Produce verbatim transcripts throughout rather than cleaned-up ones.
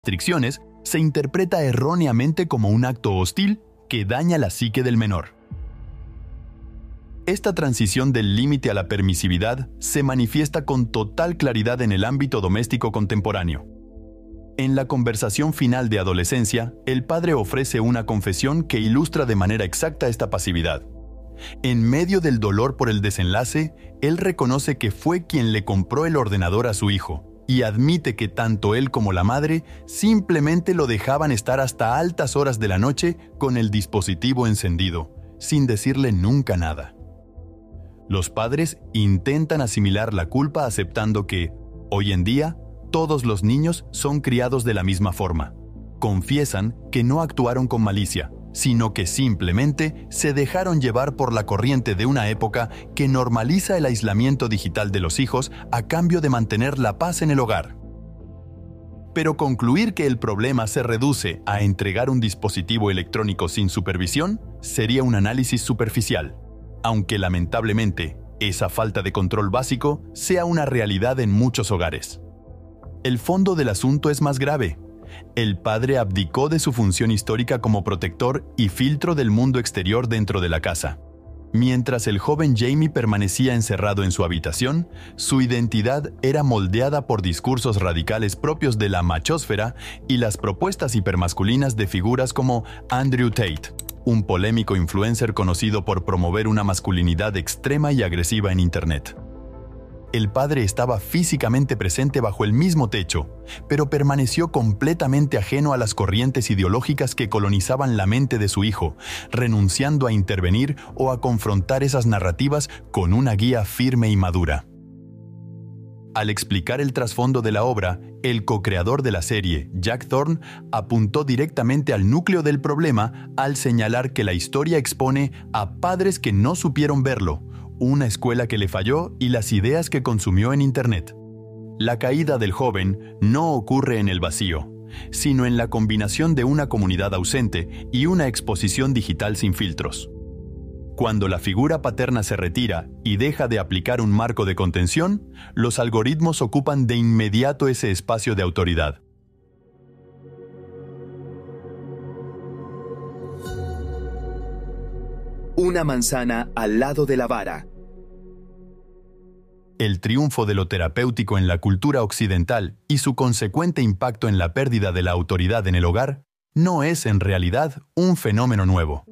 restricciones se interpreta erróneamente como un acto hostil que daña la psique del menor. Esta transición del límite a la permisividad se manifiesta con total claridad en el ámbito doméstico contemporáneo. En la conversación final de adolescencia, el padre ofrece una confesión que ilustra de manera exacta esta pasividad. En medio del dolor por el desenlace, él reconoce que fue quien le compró el ordenador a su hijo y admite que tanto él como la madre simplemente lo dejaban estar hasta altas horas de la noche con el dispositivo encendido, sin decirle nunca nada. Los padres intentan asimilar la culpa aceptando que, hoy en día, todos los niños son criados de la misma forma. Confiesan que no actuaron con malicia, sino que simplemente se dejaron llevar por la corriente de una época que normaliza el aislamiento digital de los hijos a cambio de mantener la paz en el hogar. Pero concluir que el problema se reduce a entregar un dispositivo electrónico sin supervisión sería un análisis superficial, aunque lamentablemente esa falta de control básico sea una realidad en muchos hogares. El fondo del asunto es más grave. El padre abdicó de su función histórica como protector y filtro del mundo exterior dentro de la casa. Mientras el joven Jamie permanecía encerrado en su habitación, su identidad era moldeada por discursos radicales propios de la machósfera y las propuestas hipermasculinas de figuras como Andrew Tate, un polémico influencer conocido por promover una masculinidad extrema y agresiva en Internet. El padre estaba físicamente presente bajo el mismo techo, pero permaneció completamente ajeno a las corrientes ideológicas que colonizaban la mente de su hijo, renunciando a intervenir o a confrontar esas narrativas con una guía firme y madura. Al explicar el trasfondo de la obra, el co-creador de la serie, Jack Thorne, apuntó directamente al núcleo del problema al señalar que la historia expone a padres que no supieron verlo, una escuela que le falló y las ideas que consumió en Internet. La caída del joven no ocurre en el vacío, sino en la combinación de una comunidad ausente y una exposición digital sin filtros. Cuando la figura paterna se retira y deja de aplicar un marco de contención, los algoritmos ocupan de inmediato ese espacio de autoridad. Una manzana al lado de la vara. El triunfo de lo terapéutico en la cultura occidental y su consecuente impacto en la pérdida de la autoridad en el hogar no es en realidad un fenómeno nuevo.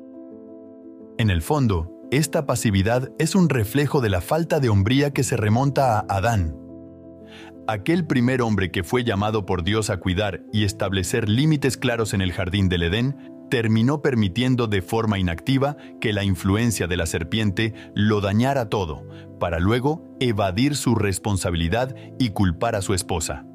En el fondo, esta pasividad es un reflejo de la falta de hombría que se remonta a Adán. Aquel primer hombre que fue llamado por Dios a cuidar y establecer límites claros en el jardín del Edén, terminó permitiendo de forma inactiva que la influencia de la serpiente lo dañara todo, para luego evadir su responsabilidad y culpar a su esposa.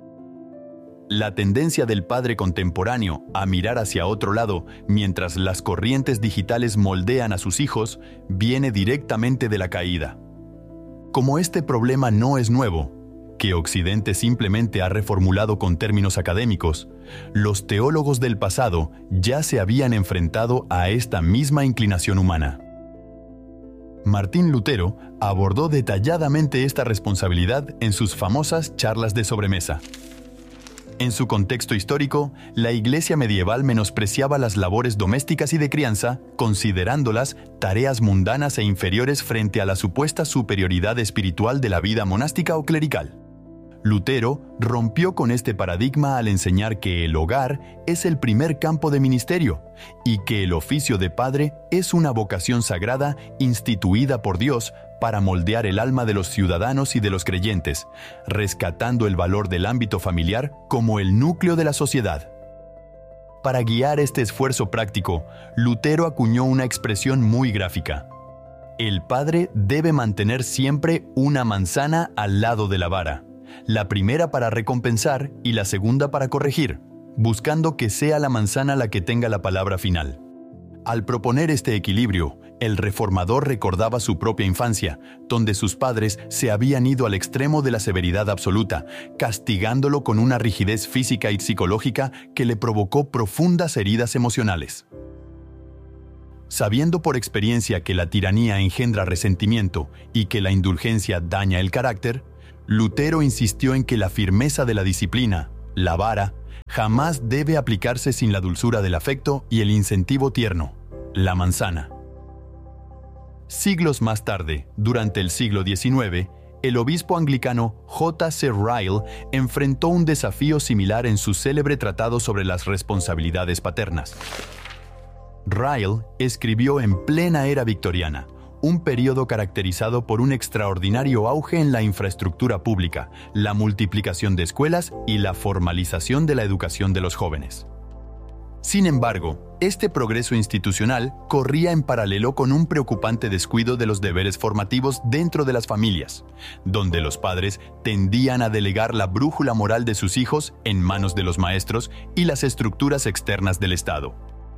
La tendencia del padre contemporáneo a mirar hacia otro lado mientras las corrientes digitales moldean a sus hijos viene directamente de la caída. Como este problema no es nuevo, que Occidente simplemente ha reformulado con términos académicos, los teólogos del pasado ya se habían enfrentado a esta misma inclinación humana. Martín Lutero abordó detalladamente esta responsabilidad en sus famosas charlas de sobremesa. En su contexto histórico, la Iglesia medieval menospreciaba las labores domésticas y de crianza, considerándolas tareas mundanas e inferiores frente a la supuesta superioridad espiritual de la vida monástica o clerical. Lutero rompió con este paradigma al enseñar que el hogar es el primer campo de ministerio y que el oficio de padre es una vocación sagrada instituida por Dios para moldear el alma de los ciudadanos y de los creyentes, rescatando el valor del ámbito familiar como el núcleo de la sociedad. Para guiar este esfuerzo práctico, Lutero acuñó una expresión muy gráfica. El padre debe mantener siempre una manzana al lado de la vara, la primera para recompensar y la segunda para corregir, buscando que sea la manzana la que tenga la palabra final. Al proponer este equilibrio, el reformador recordaba su propia infancia, donde sus padres se habían ido al extremo de la severidad absoluta, castigándolo con una rigidez física y psicológica que le provocó profundas heridas emocionales. Sabiendo por experiencia que la tiranía engendra resentimiento y que la indulgencia daña el carácter, Lutero insistió en que la firmeza de la disciplina, la vara, jamás debe aplicarse sin la dulzura del afecto y el incentivo tierno, la manzana. Siglos más tarde, durante el siglo diecinueve, el obispo anglicano J C Ryle enfrentó un desafío similar en su célebre tratado sobre las responsabilidades paternas. Ryle escribió en plena era victoriana, un período caracterizado por un extraordinario auge en la infraestructura pública, la multiplicación de escuelas y la formalización de la educación de los jóvenes. Sin embargo, este progreso institucional corría en paralelo con un preocupante descuido de los deberes formativos dentro de las familias, donde los padres tendían a delegar la brújula moral de sus hijos en manos de los maestros y las estructuras externas del Estado.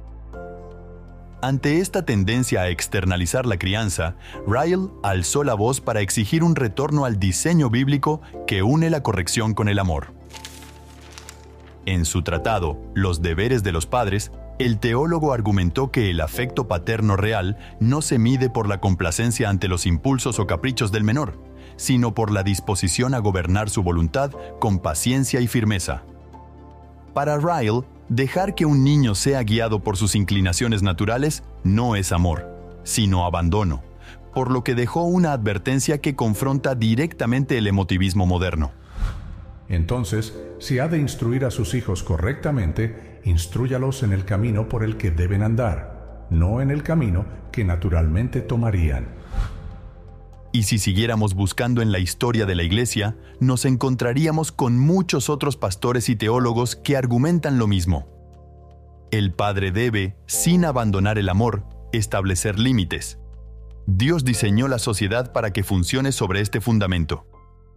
Ante esta tendencia a externalizar la crianza, Ryle alzó la voz para exigir un retorno al diseño bíblico que une la corrección con el amor. En su tratado, Los deberes de los padres, el teólogo argumentó que el afecto paterno real no se mide por la complacencia ante los impulsos o caprichos del menor, sino por la disposición a gobernar su voluntad con paciencia y firmeza. Para Ryle, dejar que un niño sea guiado por sus inclinaciones naturales no es amor, sino abandono, por lo que dejó una advertencia que confronta directamente el emotivismo moderno. Entonces, si ha de instruir a sus hijos correctamente, instrúyalos en el camino por el que deben andar, no en el camino que naturalmente tomarían. Y si siguiéramos buscando en la historia de la Iglesia, nos encontraríamos con muchos otros pastores y teólogos que argumentan lo mismo. El padre debe, sin abandonar el amor, establecer límites. Dios diseñó la sociedad para que funcione sobre este fundamento.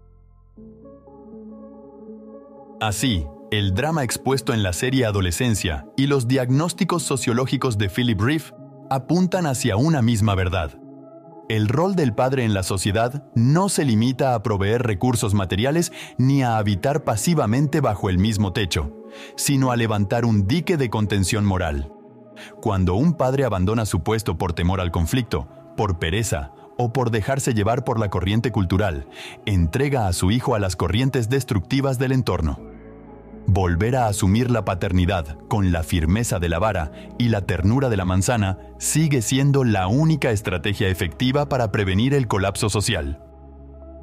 Así, el drama expuesto en la serie Adolescencia y los diagnósticos sociológicos de Philip Rieff apuntan hacia una misma verdad. El rol del padre en la sociedad no se limita a proveer recursos materiales ni a habitar pasivamente bajo el mismo techo, sino a levantar un dique de contención moral. Cuando un padre abandona su puesto por temor al conflicto, por pereza o por dejarse llevar por la corriente cultural, entrega a su hijo a las corrientes destructivas del entorno. Volver a asumir la paternidad con la firmeza de la vara y la ternura de la manzana sigue siendo la única estrategia efectiva para prevenir el colapso social.